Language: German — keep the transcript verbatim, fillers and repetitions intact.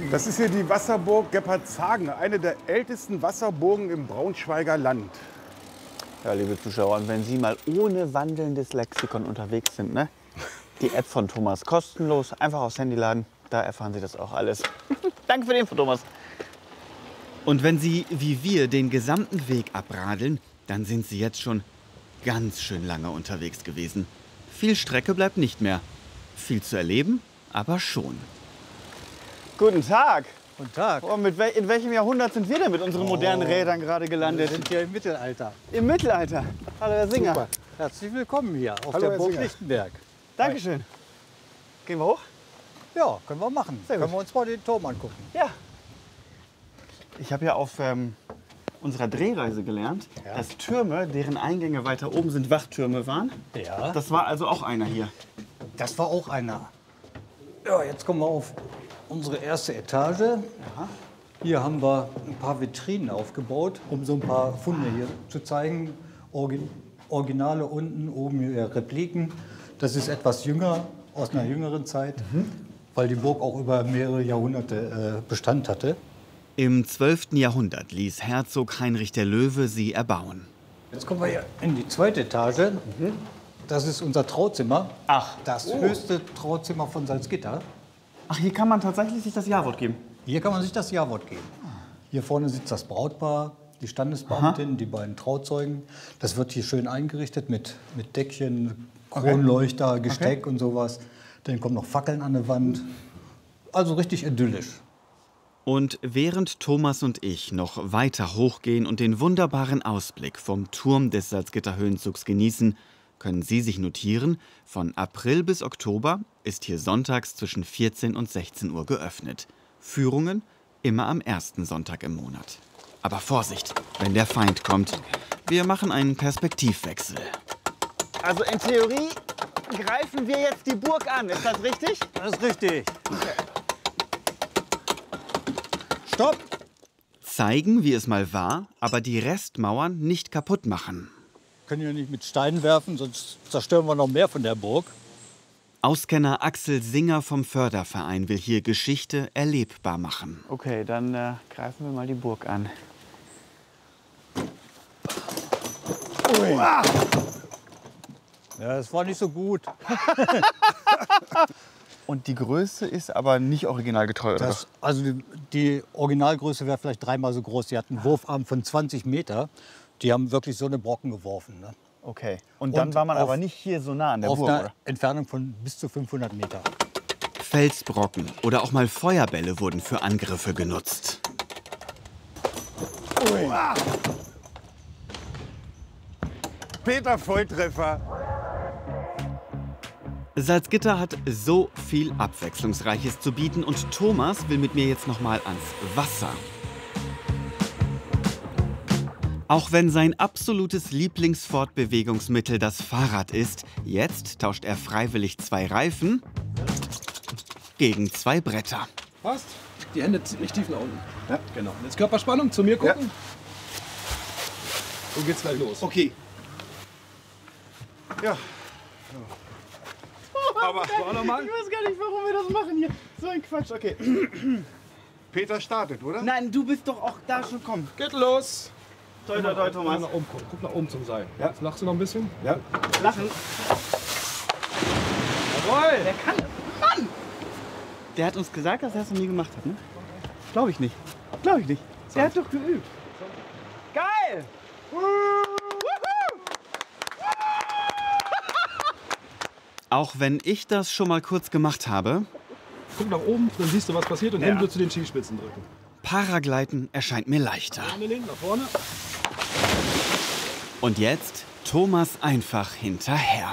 Das ist hier die Wasserburg Gebhardshagen, eine der ältesten Wasserburgen im Braunschweiger Land. Ja, liebe Zuschauer, und wenn Sie mal ohne wandelndes Lexikon unterwegs sind, ne? Die App von Thomas kostenlos, einfach aufs Handy laden, da erfahren Sie das auch alles. Danke für die Info, Thomas. Und wenn Sie, wie wir, den gesamten Weg abradeln, dann sind Sie jetzt schon ganz schön lange unterwegs gewesen. Viel Strecke bleibt nicht mehr. Viel zu erleben, aber schon. Guten Tag. Guten Tag. Oh, mit wel in welchem Jahrhundert sind wir denn mit unseren modernen Oh, Rädern gerade gelandet? Wir sind hier im Mittelalter. Im Mittelalter. Hallo, Herr Singer. Super. Herzlich willkommen hier auf Hallo, der Herr Burg Singer. Lichtenberg. Dankeschön. Gehen wir hoch? Ja, können wir machen. Sehr gut. Können wir uns mal den Turm angucken. Ja. Ich habe ja auf ähm, unserer Drehreise gelernt, Ja. dass Türme, deren Eingänge weiter oben sind, Wachtürme waren. Ja, Das war also auch einer hier. das war auch einer. Ja, jetzt kommen wir auf unsere erste Etage. Hier haben wir ein paar Vitrinen aufgebaut, um so ein paar Funde hier zu zeigen. Orgi Originale unten, oben hier Repliken. Das ist etwas jünger, aus einer jüngeren Zeit, weil die Burg auch über mehrere Jahrhunderte äh, Bestand hatte. Im zwölften Jahrhundert ließ Herzog Heinrich der Löwe sie erbauen. Jetzt kommen wir hier in die zweite Etage. Das ist unser Trauzimmer. Ach. Das höchste Trauzimmer von Salzgitter. Ach, hier kann man tatsächlich sich das Ja-Wort geben. Hier kann man sich das Ja-Wort geben. Hier vorne sitzt das Brautpaar, die Standesbeamtin, die beiden Trauzeugen. Das wird hier schön eingerichtet mit, mit Deckchen, Kronleuchter, Gesteck und sowas. Dann kommen noch Fackeln an der Wand. Also richtig idyllisch. Und während Thomas und ich noch weiter hochgehen und den wunderbaren Ausblick vom Turm des Salzgitter Höhenzugs genießen, können Sie sich notieren, von April bis Oktober ist hier sonntags zwischen vierzehn und sechzehn Uhr geöffnet. Führungen immer am ersten Sonntag im Monat. Aber Vorsicht, wenn der Feind kommt. Wir machen einen Perspektivwechsel. Also in Theorie greifen wir jetzt die Burg an, ist das richtig? Das ist richtig. Stopp! Zeigen, wie es mal war, aber die Restmauern nicht kaputt machen. Können wir nicht mit Steinen werfen, sonst zerstören wir noch mehr von der Burg. Auskenner Axel Singer vom Förderverein will hier Geschichte erlebbar machen. Okay, dann äh, greifen wir mal die Burg an. Ui. Ja, das war nicht so gut. Und die Größe ist aber nicht originalgetreu, oder? Das, also die, die Originalgröße wäre vielleicht dreimal so groß. Die hatten einen Wurfarm von zwanzig Meter. Die haben wirklich so eine Brocken geworfen. Ne? Okay. Und dann Und war man auf- aber nicht hier so nah an der Auf Burg, einer oder? Entfernung von bis zu fünfhundert Meter. Felsbrocken oder auch mal Feuerbälle wurden für Angriffe genutzt. Ui. Peter Volltreffer. Salzgitter hat so viel Abwechslungsreiches zu bieten und Thomas will mit mir jetzt noch mal ans Wasser. Auch wenn sein absolutes Lieblingsfortbewegungsmittel das Fahrrad ist, jetzt tauscht er freiwillig zwei Reifen gegen zwei Bretter. Passt. Die Hände ziemlich tief nach unten. Ja, genau. Und jetzt Körperspannung, zu mir gucken. Ja. So geht's gleich los. Okay. Ja. Aber So, nochmal. Ich weiß gar nicht, warum wir das machen hier. So ein Quatsch, okay. Peter startet, oder? Nein, du bist doch auch da schon, komm. Geht los. Toi, toi, toi, Mal Thomas. nach oben gucken. Guck nach oben zum Seil. Ja. Jetzt lachst du noch ein bisschen. Ja. Lachen. Jawohl. Der kann das. Mann! Der hat uns gesagt, dass er es noch nie gemacht hat, ne? Glaube ich nicht. Glaube ich nicht. Der hat doch geübt. Geil! Auch wenn ich das schon mal kurz gemacht habe, Guck nach oben, dann siehst du, was passiert. Und Ja. Hände zu den Skispitzen drücken. Paragliden erscheint mir leichter. Arme links, nach vorne. Und jetzt Thomas einfach hinterher.